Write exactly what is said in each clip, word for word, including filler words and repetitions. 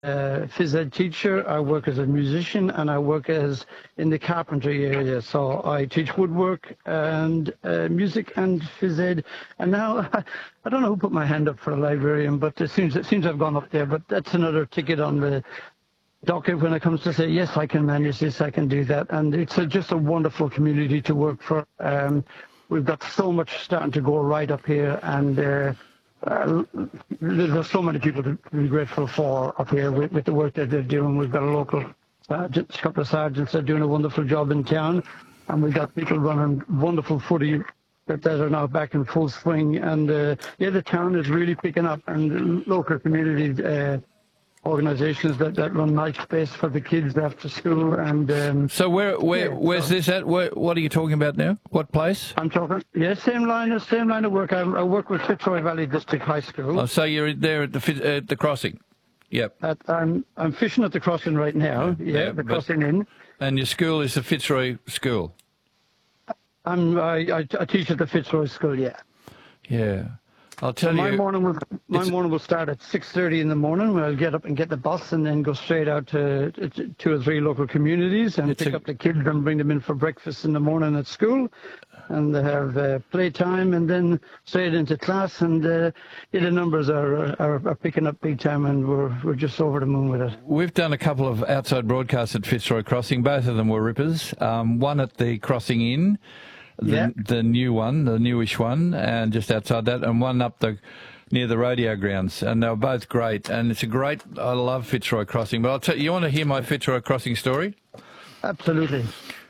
a phys ed teacher, I work as a musician, and I work as in the carpentry area. So I teach woodwork and uh, music and phys ed. And now, I don't know who put my hand up for a librarian, but it seems, it seems I've gone up there. But that's another ticket on the docket when it comes to say, yes, I can manage this, I can do that. And it's a, just a wonderful community to work for. Um, we've got so much starting to go right up here, and uh, Uh, there's so many people to be grateful for up here with, with the work that they're doing. We've got a local sergeant, a couple of sergeants that are doing a wonderful job in town, and we've got people running wonderful footy that, that are now back in full swing. And uh, yeah, the town is really picking up, and local community uh, organisations that, that run night space for the kids after school. And um, so where where yeah, where's so this at? Where, what are you talking about now? What place? I'm talking, yeah, same line as same line of work. I, I work with Fitzroy Valley District High School. Oh, so you're there at the Fitz- uh, at the crossing? Yep. At, I'm I'm fishing at the crossing right now. Yeah, yeah the but, crossing in. And your school is the Fitzroy School? I'm I, I, I teach at the Fitzroy School. Yeah. Yeah. I'll tell so my you. Morning will, my morning will start at six thirty in the morning. I'll get up and get the bus and then go straight out to, to two or three local communities and pick a, up the kids and bring them in for breakfast in the morning at school. And they have uh, playtime and then straight into class. And uh, yeah, the numbers are, are are picking up big time, and we're, we're just over the moon with it. We've done a couple of outside broadcasts at Fitzroy Crossing. Both of them were rippers. Um, one at the Crossing Inn. The, yeah. the new one, the newish one, and just outside that, and one up the near the rodeo grounds, and they were both great. And it's a great. I love Fitzroy Crossing, but I'll tell you. You want to hear my Fitzroy Crossing story? Absolutely.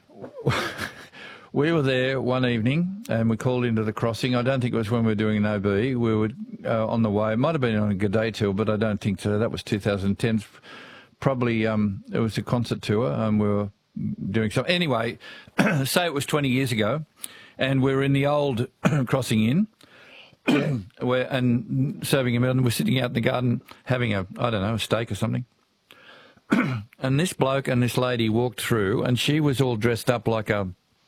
We were there one evening, and we called into the crossing. I don't think it was when we were doing an O B. We were uh, on the way. It might have been on a G'day tour, but I don't think so. That was two thousand ten. Probably um, it was a concert tour, and we were doing something. Anyway, say it was twenty years ago, and we're in the old Crossing Inn, where, and serving a meal, and we're sitting out in the garden having a, I don't know, a steak or something. And this bloke and this lady walked through, and she was all dressed up like a,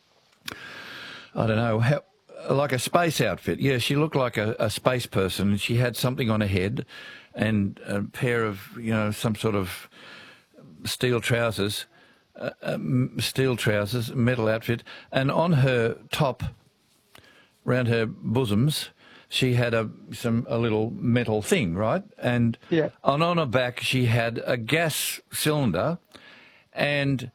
I don't know, how, like a space outfit. Yeah, she looked like a, a space person, and she had something on her head and a pair of, you know, some sort of steel trousers. Uh, um, steel trousers, metal outfit, and on her top, round her bosoms, she had a some a little metal thing, right? And yeah. on on her back, she had a gas cylinder, and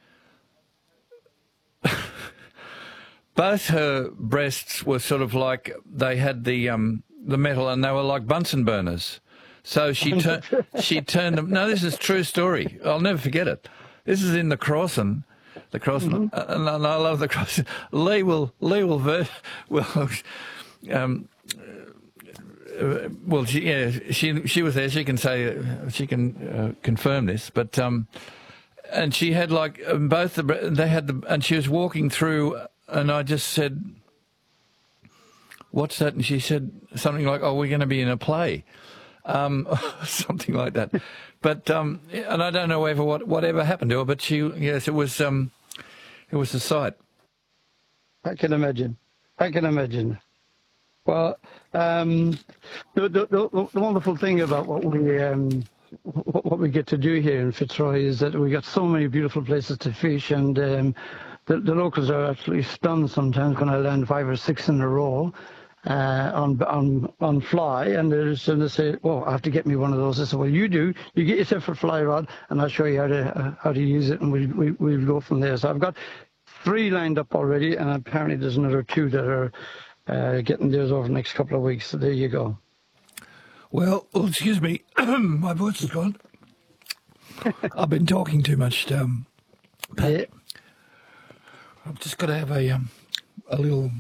both her breasts were sort of like they had the um the metal, and they were like Bunsen burners. So she turned she turned them. No, this is a true story. I'll never forget it. This is in the Crossing, the Crossing, mm-hmm. and, and I love the Crossing. Lee will, Lee will, ver- will, um, uh, well, she, yeah, she, she was there. She can say, uh, she can uh, confirm this. But, um, and she had like um, both the, they had the, and she was walking through, and I just said, "What's that?" And she said something like, "Oh, we're going to be in a play." Um, something like that, but um, and I don't know ever what whatever happened to her. But she, yes, it was um, it was a sight. I can imagine. I can imagine. Well, um, the, the, the, the wonderful thing about what we um, what, what we get to do here in Fitzroy is that we got so many beautiful places to fish, and um, the, the locals are absolutely stunned sometimes when I land five or six in a row. Uh, on on on fly, and there's and they say, "Well, I have to get me one of those." I said, "Well, you do. You get yourself a fly rod, and I'll show you how to uh, how to use it, and we we we'll go from there." So I've got three lined up already, and apparently there's another two that are uh, getting theirs over the next couple of weeks. So there you go. Well, well excuse me, my voice is gone. I've been talking too much. Um, yeah. I've just got to have a um, a little.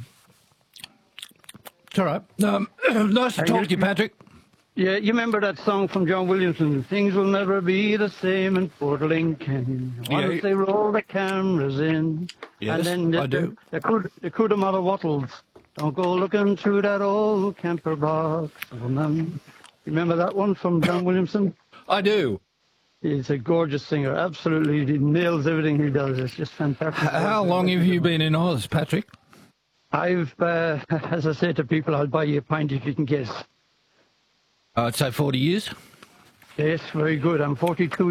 It's all right. Um, nice to talk to you, Patrick. Yeah, you remember that song from John Williamson, "Things Will Never Be the Same in Port Lincoln, once Yeah. they roll the cameras in." Yes, and then the, I do. The, the, the coup de mother wattles. "Don't go looking through that old camper box, woman." Remember that one from John Williamson? I do. He's a gorgeous singer. Absolutely, he nails everything he does. It's just fantastic. How long have you been in Oz, Patrick? I've, uh, as I say to people, I'll buy you a pint if you can guess. I'd say forty years. Yes, very good. I'm forty-two